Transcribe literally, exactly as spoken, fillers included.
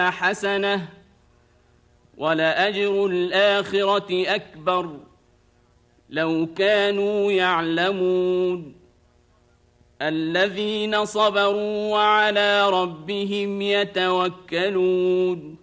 حسنة ولأجر الآخرة أكبر لو كانوا يعلمون الذين صبروا وعلى ربهم يتوكلون